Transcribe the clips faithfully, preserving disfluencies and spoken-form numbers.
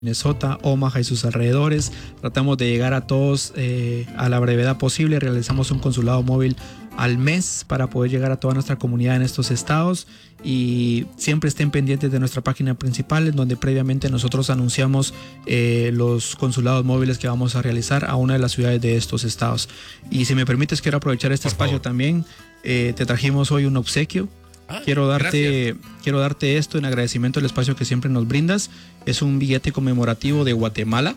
Minnesota, Omaha y sus alrededores. Tratamos de llegar a todos eh, a la brevedad posible. Realizamos un consulado móvil al mes para poder llegar a toda nuestra comunidad en estos estados, y siempre estén pendientes de nuestra página principal, en donde previamente nosotros anunciamos eh, los consulados móviles que vamos a realizar a una de las ciudades de estos estados. Y si me permites, quiero aprovechar este Por espacio favor. también. Eh, te trajimos hoy un obsequio. Ah, quiero darte, gracias. quiero darte esto en agradecimiento al espacio que siempre nos brindas. Es un billete conmemorativo de Guatemala.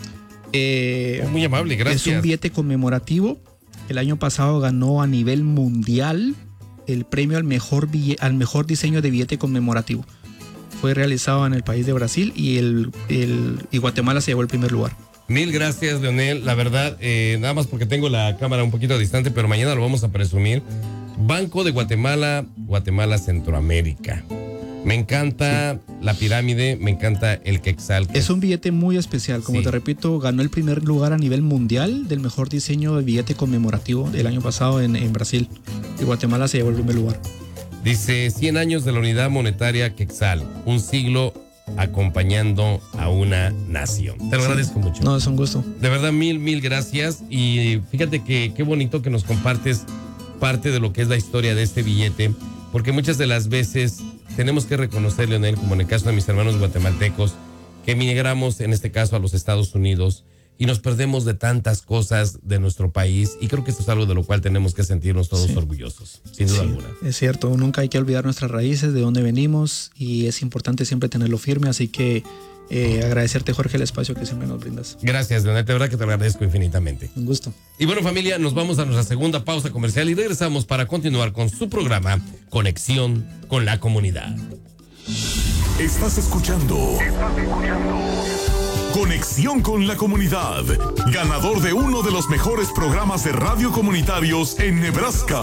Eh, Oh, muy amable, gracias. Es un billete conmemorativo. El año pasado ganó a nivel mundial el premio al mejor, bille- al mejor diseño de billete conmemorativo. Fue realizado en el país de Brasil y, el, el, y Guatemala se llevó el primer lugar. Mil gracias, Leonel. La verdad, eh, nada más porque tengo la cámara un poquito distante, pero mañana lo vamos a presumir. Banco de Guatemala, Guatemala Centroamérica. Me encanta sí. la pirámide, me encanta el quetzal. Es un billete muy especial, como Sí. te repito, ganó el primer lugar a nivel mundial del mejor diseño de billete conmemorativo del año pasado en, en Brasil. Y Guatemala se llevó el primer lugar. Dice, cien años de la unidad monetaria quetzal, un siglo acompañando a una nación. Te lo Sí. agradezco mucho. No, es un gusto. De verdad, mil, mil gracias. Y fíjate que qué bonito que nos compartes parte de lo que es la historia de este billete, porque muchas de las veces tenemos que reconocer, Leonel, como en el caso de mis hermanos guatemaltecos, que emigramos en este caso a los Estados Unidos y nos perdemos de tantas cosas de nuestro país, y creo que esto es algo de lo cual tenemos que sentirnos todos Sí. orgullosos, sin duda Sí, alguna. es cierto, nunca hay que olvidar nuestras raíces, de dónde venimos, y es importante siempre tenerlo firme, así que eh, agradecerte, Jorge, el espacio que siempre nos brindas. Gracias, Leonel, de verdad que te agradezco infinitamente. Un gusto. Y bueno, familia, nos vamos a nuestra segunda pausa comercial y regresamos para continuar con su programa Conexión con la Comunidad. Estás escuchando. Estás escuchando. Conexión con la Comunidad, ganador de uno de los mejores programas de radio comunitarios en Nebraska.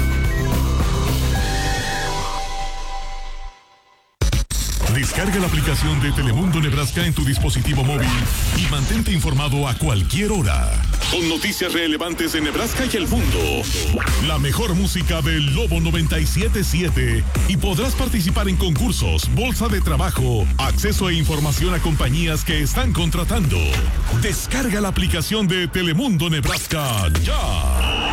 Descarga la aplicación de Telemundo Nebraska en tu dispositivo móvil y mantente informado a cualquier hora, con noticias relevantes de Nebraska y el mundo. La mejor música del Lobo noventa y siete punto siete, y podrás participar en concursos, bolsa de trabajo, acceso e información a compañías que están contratando. Descarga la aplicación de Telemundo Nebraska ya.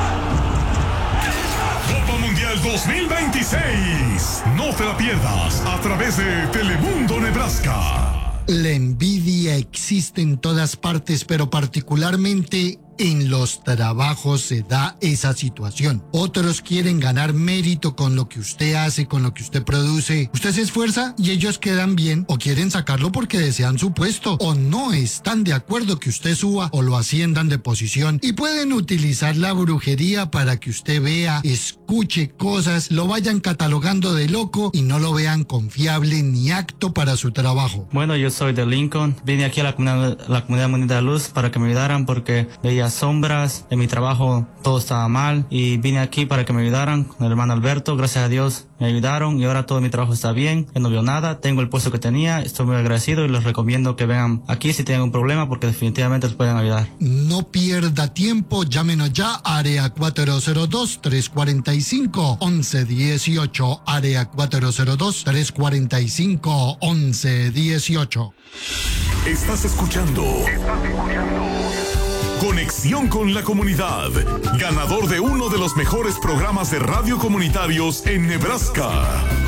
Copa Mundial dos mil veintiséis. No te la pierdas a través de Telemundo Nebraska. La envidia existe en todas partes, pero particularmente en los trabajos se da esa situación. Otros quieren ganar mérito con lo que usted hace, con lo que usted produce. Usted se esfuerza y ellos quedan bien, o quieren sacarlo porque desean su puesto, o no están de acuerdo que usted suba o lo asciendan de posición, y pueden utilizar la brujería para que usted vea, escuche cosas, lo vayan catalogando de loco y no lo vean confiable ni apto para su trabajo. Bueno, yo soy de Lincoln. Vine aquí a la comunidad, la comunidad Mundial de Luz para que me ayudaran porque veía sombras. En mi trabajo todo estaba mal y vine aquí para que me ayudaran con el hermano Alberto. Gracias a Dios me ayudaron y ahora todo mi trabajo está bien. Yo no veo nada, tengo el puesto que tenía, estoy muy agradecido y les recomiendo que vengan aquí si tienen un problema porque definitivamente les pueden ayudar. No pierda tiempo, llámenos ya, área cuatro cero dos, tres cuatro cinco, once dieciocho, área cuatro cero dos, tres cuatro cinco, once dieciocho. Estás escuchando. Estás escuchando. Conexión con la Comunidad, ganador de uno de los mejores programas de radio comunitarios en Nebraska.